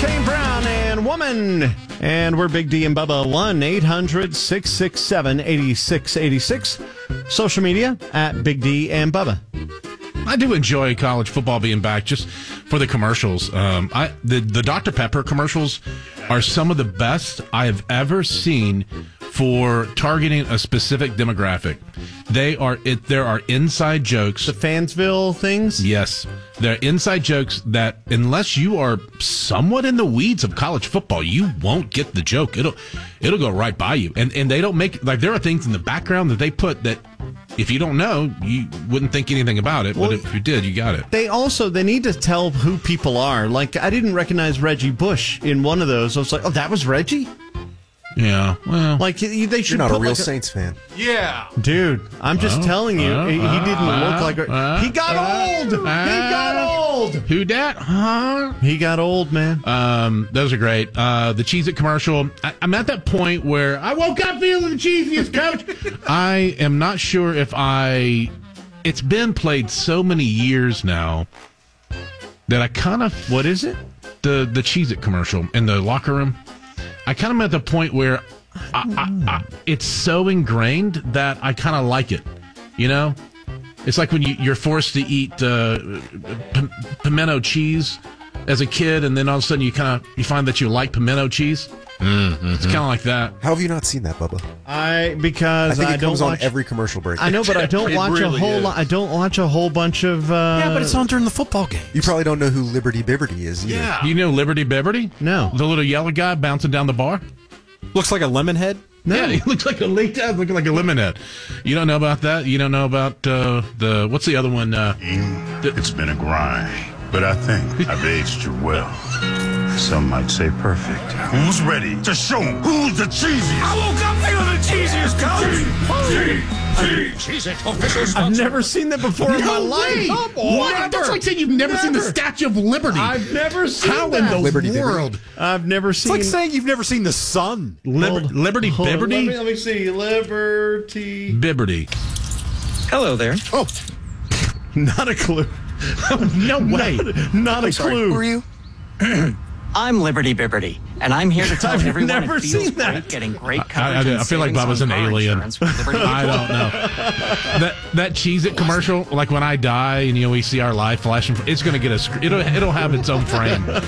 Kane Brown and Woman. And we're Big D and Bubba. 1-800-667-8686. Social media at Big D and Bubba. I do enjoy college football being back just for the commercials. The Dr. Pepper commercials are some of the best I have ever seen for targeting a specific demographic. There are inside jokes. The Fansville things? Yes. They're inside jokes that, unless you are somewhat in the weeds of college football, you won't get the joke. It'll go right by you. And they don't make, like, there are things in the background that they put that, if you don't know, you wouldn't think anything about it. Well, but if you did, you got it. They need to tell who people are. Like, I didn't recognize Reggie Bush in one of those. I was like, oh, that was Reggie? Yeah, well, like they should. You're not put a real like Saints fan. Yeah, dude. I'm just telling you, he didn't look like. He got old. He got old. Who dat? Huh? He got old, man. Those are great. The Cheez-It commercial. I'm at that point where I woke up feeling the cheesiest, coach. I am not sure if it's been played so many years now that I kind of. What is it? The Cheez-It commercial in the locker room. I kind of am at the point where it's so ingrained that I kind of like it. You know? It's like when you're forced to eat pimento cheese as a kid, and then all of a sudden you find that you like pimento cheese. Mm-hmm. It's kind of like that. How have you not seen that, Bubba? Because I think it don't comes watch on every commercial break. I know, but I don't watch really a whole lot. I don't watch a whole bunch of. Yeah, but it's on during the football game. You probably don't know who Liberty Bibberty is either. Yeah. You know Liberty Bibberty? No. The little yellow guy bouncing down the bar? Looks like a lemon head. No. Yeah, he looks like looking like a lemon head. You don't know about that? You don't know about the what's the other one? It's been a grind, but I think I've aged you well. Some might say perfect. Who's ready to show 'em who's the cheesiest? I woke up feeling the cheesiest, coach. I've never seen that before in my life. What? That's like saying you've never seen the Statue of Liberty. I've never seen How that. in the Liberty world? I've never It's seen. like saying you've never seen the sun. Liberty Bibberty? Let me see. Liberty Bibberty. Hello there. Oh, not a clue. No way. Not a clue. Who are you? I'm Liberty Bibberty, and I'm here to tell I've everyone never it feels seen that. great getting great coverage. I feel like Bubba's an alien. I I don't know. That Cheez-It commercial, like when I die and we see our life flashing, it's going to get it'll have its own frame.